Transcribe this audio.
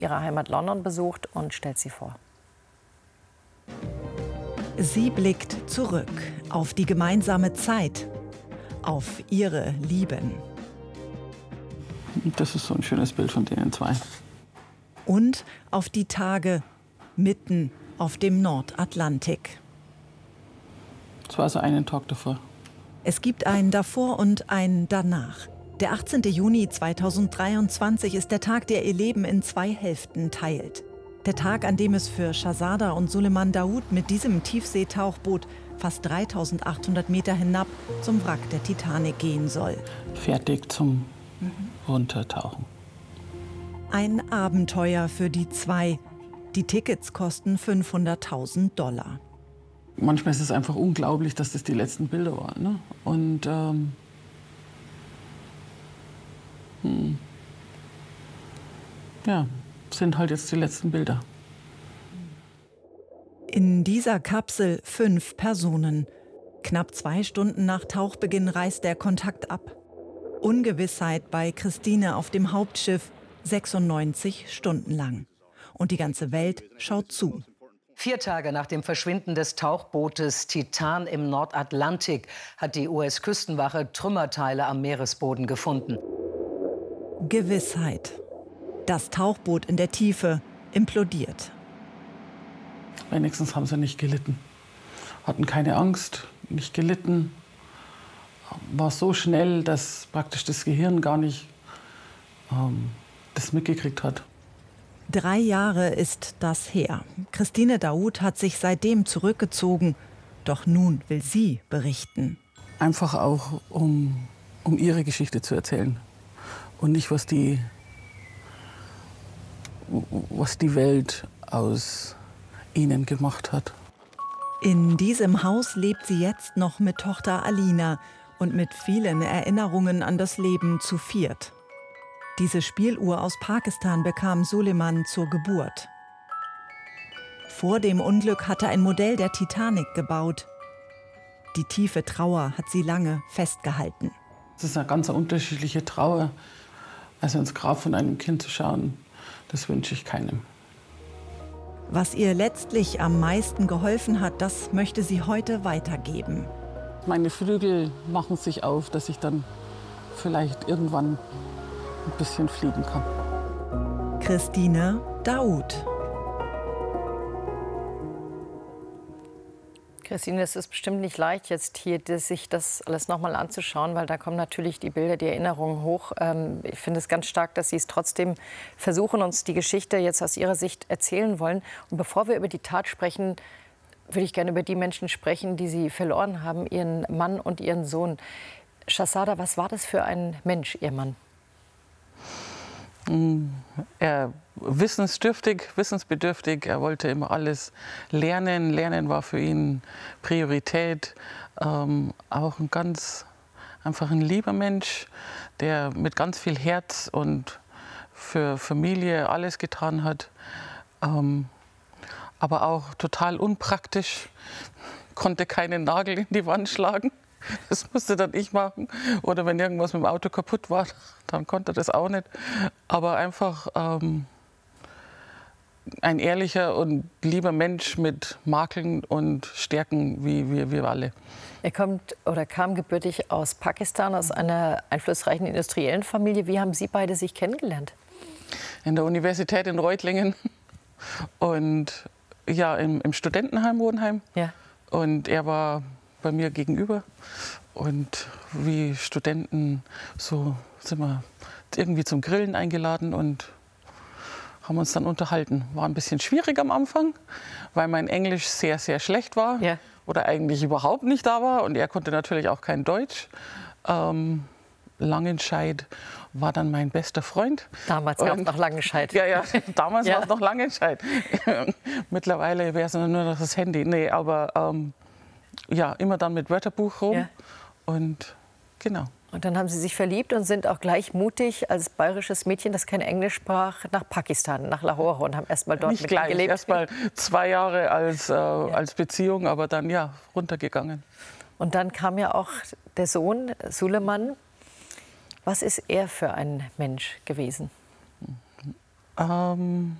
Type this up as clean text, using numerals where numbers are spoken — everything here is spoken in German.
ihre Heimat London besucht und stellt sie vor. Sie blickt zurück auf die gemeinsame Zeit, auf ihre Lieben. Das ist so ein schönes Bild von denen zwei. Und auf die Tage mitten auf dem Nordatlantik. Es war so einen Tag davor. Es gibt ein Davor und ein Danach. Der 18. Juni 2023 ist der Tag, der ihr Leben in zwei Hälften teilt. Der Tag, an dem es für Shahzada und Suleiman Daoud mit diesem Tiefseetauchboot fast 3800 Meter hinab zum Wrack der Titanic gehen soll. Fertig zum Runtertauchen. Ein Abenteuer für die zwei. Die Tickets kosten $500.000. Manchmal ist es einfach unglaublich, dass das die letzten Bilder waren. Ne? Und ja, sind halt jetzt die letzten Bilder. In dieser Kapsel 5 Personen. Knapp 2 Stunden nach Tauchbeginn reißt der Kontakt ab. Ungewissheit bei Christine auf dem Hauptschiff 96 Stunden lang. Und die ganze Welt schaut zu. 4 Tage nach dem Verschwinden des Tauchbootes Titan im Nordatlantik hat die US-Küstenwache Trümmerteile am Meeresboden gefunden. Gewissheit. Das Tauchboot in der Tiefe implodiert. Wenigstens haben sie nicht gelitten. Hatten keine Angst, nicht gelitten. War so schnell, dass praktisch das Gehirn gar nicht das mitgekriegt hat. 3 Jahre ist das her. Christine Daoud hat sich seitdem zurückgezogen. Doch nun will sie berichten. Einfach auch, um ihre Geschichte zu erzählen. Und nicht, was die Welt aus ihnen gemacht hat. In diesem Haus lebt sie jetzt noch mit Tochter Alina und mit vielen Erinnerungen an das Leben zu viert. Diese Spieluhr aus Pakistan bekam Suleiman zur Geburt. Vor dem Unglück hatte ein Modell der Titanic gebaut. Die tiefe Trauer hat sie lange festgehalten. Es ist eine ganz unterschiedliche Trauer. Also ins Grab von einem Kind zu schauen, das wünsche ich keinem. Was ihr letztlich am meisten geholfen hat, das möchte sie heute weitergeben. Meine Flügel machen sich auf, dass ich dann vielleicht irgendwann ein bisschen fliegen kann. Christine Daoud. Christine, es ist bestimmt nicht leicht, jetzt hier sich das alles noch mal anzuschauen, weil da kommen natürlich die Bilder, die Erinnerungen hoch. Ich finde es ganz stark, dass Sie es trotzdem versuchen, uns die Geschichte jetzt aus Ihrer Sicht erzählen wollen. Und bevor wir über die Tat sprechen, würde ich gerne über die Menschen sprechen, die Sie verloren haben, Ihren Mann und Ihren Sohn. Shahzada, was war das für ein Mensch, Ihr Mann? Er wissensbedürftig, er wollte immer alles lernen. Lernen war für ihn Priorität. Auch einfach ein lieber Mensch, der mit ganz viel Herz und für Familie alles getan hat. Aber auch total unpraktisch, konnte keinen Nagel in die Wand schlagen. Das musste dann ich machen. Oder wenn irgendwas mit dem Auto kaputt war, dann konnte er das auch nicht. Aber einfach ein ehrlicher und lieber Mensch mit Makeln und Stärken wie wir alle. Er kam gebürtig aus Pakistan, aus einer einflussreichen industriellen Familie. Wie haben Sie beide sich kennengelernt? In der Universität in Reutlingen und ja, im Studentenheim, Wohnheim. Ja. Und er war bei mir gegenüber. Und wie Studenten so sind wir irgendwie zum Grillen eingeladen und haben uns dann unterhalten. War ein bisschen schwierig am Anfang, weil mein Englisch sehr, sehr schlecht war. Ja. Oder eigentlich überhaupt nicht da war. Und er konnte natürlich auch kein Deutsch. Langenscheidt war dann mein bester Freund. Damals gab es noch Langenscheidt. Ja, ja, damals Ja. war es noch Langenscheidt. Mittlerweile wäre es nur noch das Handy. Nee, aber ja, immer dann mit Wörterbuch rum. Ja. Und genau. Und dann haben Sie sich verliebt und sind auch gleich mutig als bayerisches Mädchen, das kein Englisch sprach, nach Pakistan, nach Lahore und haben erst mal dort Nicht mit gleich, gelebt. erst mal 2 Jahre als Beziehung, aber dann ja, runtergegangen. Und dann kam ja auch der Sohn, Suleiman. Was ist er für ein Mensch gewesen? Ähm,